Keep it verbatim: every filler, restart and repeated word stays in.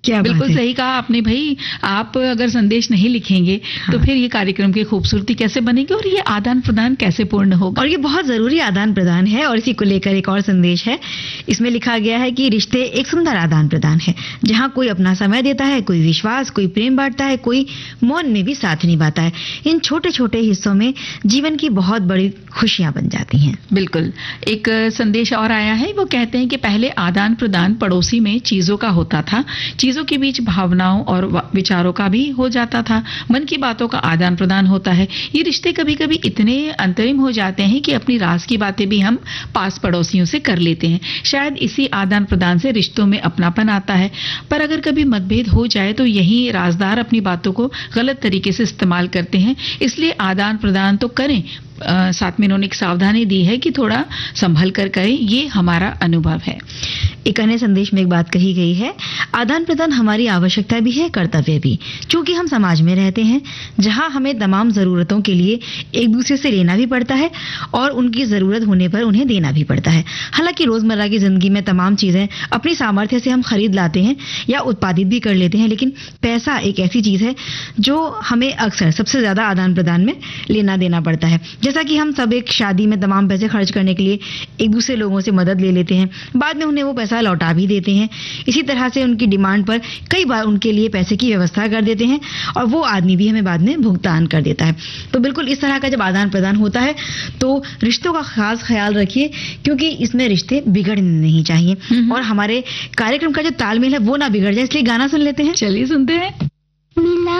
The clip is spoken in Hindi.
क्या बिल्कुल सही कहा आपने भाई। आप अगर संदेश नहीं लिखेंगे हाँ। तो फिर ये कार्यक्रम की खूबसूरती कैसे बनेगी और ये आदान प्रदान कैसे पूर्ण होगा। और ये बहुत जरूरी आदान प्रदान है। और इसी को लेकर एक और संदेश है, इसमें लिखा गया है कि रिश्ते एक सुंदर आदान प्रदान है, जहाँ कोई अपना समय देता है, कोई विश्वास, कोई प्रेम बांटता है, कोई मौन में भी साथ निभाता है। इन छोटे छोटे हिस्सों में जीवन की बहुत बड़ी खुशियां बन जाती हैं। बिल्कुल। एक संदेश और आया है, वो कहते हैं कि पहले आदान प्रदान पड़ोसी में चीजों का होता था, चीजों के बीच भावनाओं और विचारों का भी हो जाता था, मन की बातों का आदान प्रदान होता है। ये रिश्ते कभी कभी इतने अंतरिम हो जाते हैं कि अपनी राज की बातें भी हम पास पड़ोसियों से कर लेते हैं। शायद इसी आदान प्रदान से रिश्तों में अपनापन आता है। पर अगर कभी मतभेद हो जाए तो यही राजदार अपनी बातों को गलत तरीके से इस्तेमाल करते हैं। इसलिए आदान प्रदान तो करें, आ, साथ में इन्होंने एक सावधानी दी है कि थोड़ा संभल कर करें, ये हमारा अनुभव है। एक अन्य संदेश में एक बात कही गई है, आदान प्रदान हमारी आवश्यकता भी है, कर्तव्य भी। क्योंकि हम समाज में रहते हैं जहां हमें तमाम जरूरतों के लिए एक दूसरे से लेना भी पड़ता है और उनकी जरूरत होने पर उन्हें देना भी पड़ता है। हालांकि रोजमर्रा की जिंदगी में तमाम चीजें अपनी सामर्थ्य से हम खरीद लाते हैं या उत्पादित भी कर लेते हैं, लेकिन पैसा एक ऐसी चीज है जो हमें अक्सर सबसे ज्यादा आदान प्रदान में लेना देना पड़ता है। जैसा कि हम सब एक शादी में तमाम पैसे खर्च करने के लिए एक दूसरे लोगों से मदद ले लेते हैं, बाद में उन्हें वो पैसा लौटा भी देते हैं। इसी तरह से उनकी डिमांड पर कई बार उनके लिए पैसे की व्यवस्था कर देते हैं और वो आदमी भी हमें बाद में भुगतान कर देता है। तो बिल्कुल इस तरह का जब आदान प्रदान होता है तो रिश्तों का खास ख्याल रखिए, क्योंकि इसमें रिश्ते बिगड़ने नहीं चाहिए और हमारे कार्यक्रम का जो तालमेल है वो ना बिगड़ जाए। इसलिए गाना सुन लेते हैं। चलिए सुनते हैं।